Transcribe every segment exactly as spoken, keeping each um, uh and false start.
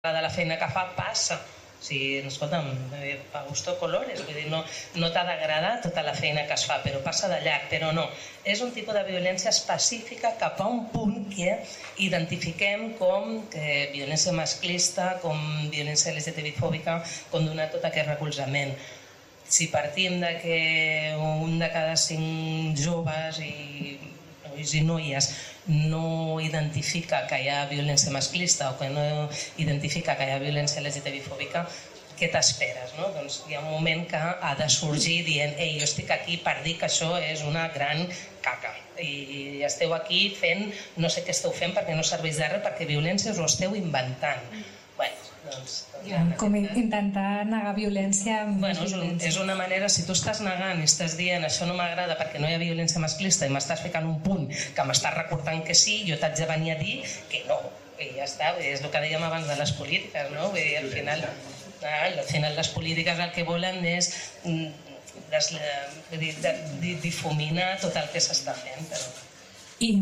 de la feina que fa passa. O sigui, escolta'm, pa gusto colores, vull dir, no, no t'ha d'agradar tota la feina que es fa, però passa de llarg, però no. És un tipus de violència específica cap a un punt que identifiquem com eh, violència masclista, com violència L G T B-fòbica, com donar tot aquest recolzament. Si partim de que un de cada cinc joves i nois i noies no identifica que hi ha violència masclista o que no identifica que hi ha violència L G T B-fòbica, què t'esperes? No? Doncs hi ha un moment que ha de sorgir dient «Ei, jo estic aquí per dir que això és una gran caca i esteu aquí fent, no sé què esteu fent perquè no serveix de res, perquè violència us ho esteu inventant». Bueno, doncs... Ja, com intentar negar violència amb bueno, és, un, violència. és una manera, si tu estàs negant i estàs dient això no m'agrada perquè no hi ha violència masclista i m'estàs ficant un punt que m'estàs recordant que sí, jo t'haig de venir a dir que no, i ja està, és el que dèiem abans de les polítiques, no? Vull dir, al final, al final les polítiques el que volen és des, vull dir, de, de, difuminar tot el que s'està fent. Però... I...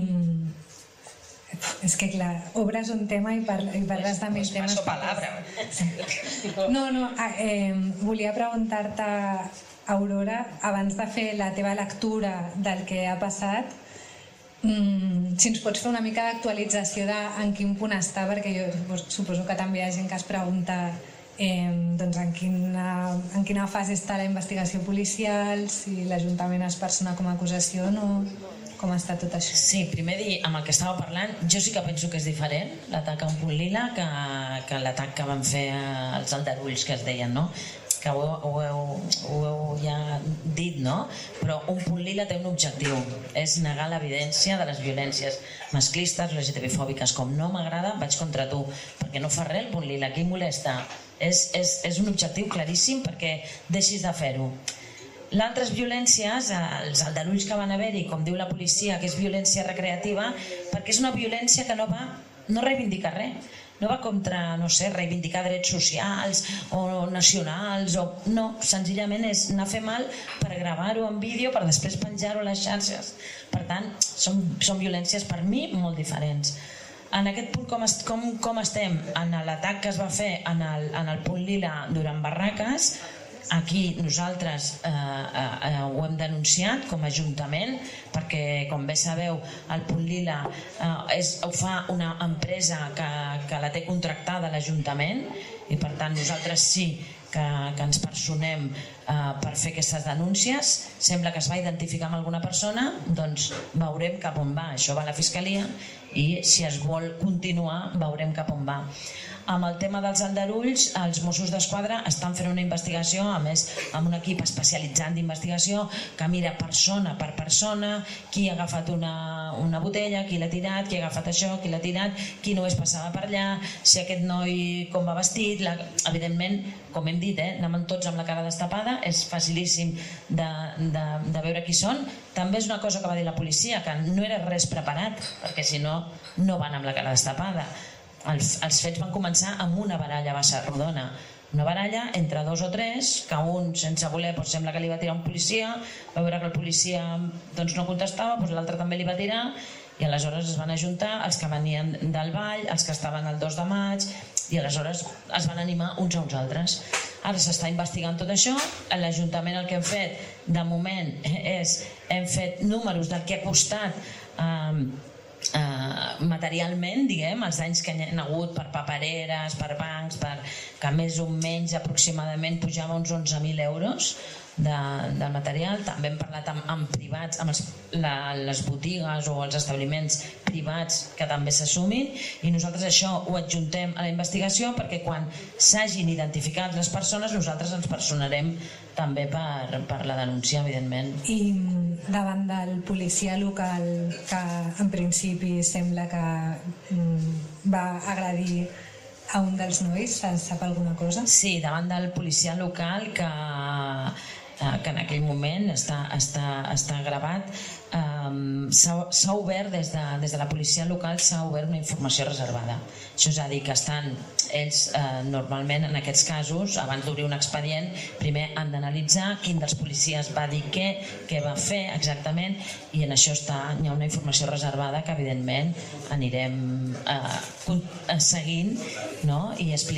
És que clar, obres un tema i, parles, i parles de mil pues temes. Passo palabra. No, no, eh, volia preguntar-te, Aurora, abans de fer la teva lectura del que ha passat, mm, si ens pots fer una mica d'actualització de en quin punt està, perquè jo suposo que també hi ha gent que es pregunta eh, doncs en, quina, en quina fase està la investigació policial, si l'Ajuntament es persona com a acusació o no... Com està tot això? Sí, primer dir, amb el que estava parlant, jo sí que penso que és diferent l'atac a un punt lila que, que l'atac que van fer als aldarulls que es deien, no? Que ho, ho, heu, ho heu ja dit, no? Però un punt lila té un objectiu, és negar l'evidència de les violències masclistes, L G T B-fòbiques. Com no m'agrada, vaig contra tu, perquè no fa res el punt lila, qui molesta? És, és, és un objectiu claríssim perquè deixis de fer-ho. L'altres violències, els aldarulls que van haver-hi, com diu la policia, que és violència recreativa, perquè és una violència que no va, no reivindica res. No va contra, no sé, reivindicar drets socials o nacionals, o no, senzillament és anar a fer mal per gravar-ho en vídeo, per després penjar-ho a les xarxes. Per tant, són, són violències per mi molt diferents. En aquest punt, com, est, com, com estem? En l'atac que es va fer en el, en el punt lila durant Barraques, aquí nosaltres eh, eh, ho hem denunciat com a Ajuntament perquè, com bé sabeu, el Punt Lila eh, és, ho fa una empresa que, que la té contractada l'Ajuntament i per tant nosaltres sí que, que ens personem eh, per fer aquestes denúncies. Sembla que es va identificar amb alguna persona, doncs veurem cap on va. Això va a la Fiscalia i si es vol continuar veurem cap on va. Amb el tema dels aldarulls, els Mossos d'Esquadra estan fent una investigació, a més amb un equip especialitzat d'investigació que mira persona per persona, qui ha agafat una, una botella, qui l'ha tirat, qui ha agafat això, qui l'ha tirat, qui només passava per allà, si aquest noi com va vestit, la... evidentment, com hem dit, eh, anem tots amb la cara destapada, és facilíssim de, de, de veure qui són. També és una cosa que va dir la policia, que no era res preparat, perquè si no, no van amb la cara destapada. Els, els fets van començar amb una baralla baixa rodona, una baralla entre dos o tres, que un sense voler doncs, sembla que li va tirar un policia, va veure que el policia doncs, no contestava, doncs l'altre també li va tirar i aleshores es van ajuntar els que venien del ball, els que estaven el dos de maig i aleshores es van animar uns a uns altres. Ara s'està investigant tot això, a l'Ajuntament el que hem fet de moment és hem fet números del que ha costat eh, Uh, materialment, diguem, els danys que hi ha hagut per papereres, per bancs, per, que més o menys aproximadament pujava uns onze mil euros de, del material. També hem parlat amb, amb privats, amb els, la, les botigues o els establiments privats que també s'assumin i nosaltres això ho adjuntem a la investigació perquè quan s'hagin identificat les persones nosaltres ens personarem també per, per la denúncia, evidentment. I davant del policia local que en principi sembla que mm, va agredir a un dels nois, se'n sap alguna cosa? Sí, davant del policia local que eh, que en aquell moment està, està, està gravat. Um, s'ha obert des de, des de la policia local s'ha obert una informació reservada. Això és a dir, que estan ells eh, normalment en aquests casos, abans d'obrir un expedient, primer han d'analitzar quin dels policies va dir què, què va fer exactament, i en això està, hi ha una informació reservada que evidentment anirem eh, seguint, no? I explicant